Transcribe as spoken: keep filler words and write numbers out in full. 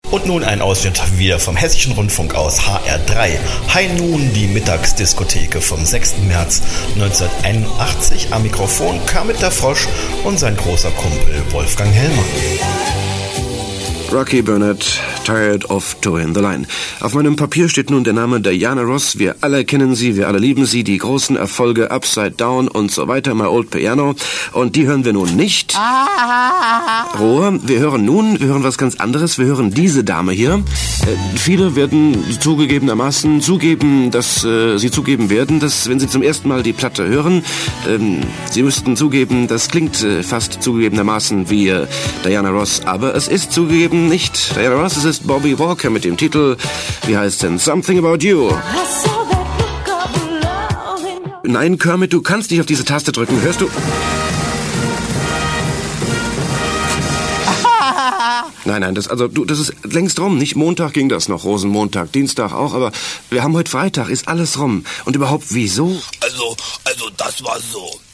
Und nun ein Ausschnitt wieder vom Hessischen Rundfunk aus H R drei. High Noon, die Mittagsdiskotheke vom sechsten März neunzehnhunderteinundachtzig. Am Mikrofon Kermit der Frosch und sein großer Kumpel Wolfgang Hellmann. Rocky Burnett, Tired of Toeing the Line. Auf meinem Papier steht nun der Name Diana Ross. Wir alle kennen sie, wir alle lieben sie. Die großen Erfolge Upside Down und so weiter, My Old Piano. Und die hören wir nun nicht. Ruhe. Wir hören nun, wir hören was ganz anderes. Wir hören diese Dame hier. Äh, viele werden zugegebenermaßen zugeben, dass äh, sie zugeben werden, dass wenn sie zum ersten Mal die Platte hören, ähm, sie müssten zugeben, das klingt äh, fast zugegebenermaßen wie äh, Diana Ross. Aber es ist zugegeben nicht Diana Ross, es ist Bobby Walker mit dem Titel, wie heißt denn, Something About You. Nein, Kermit, du kannst nicht auf diese Taste drücken, hörst du? Nein, nein, das, also, du, das ist längst rum. Nicht Montag ging das noch, Rosenmontag, Dienstag auch, aber wir haben heute Freitag, ist alles rum. Und überhaupt, wieso? Also, also, das war so.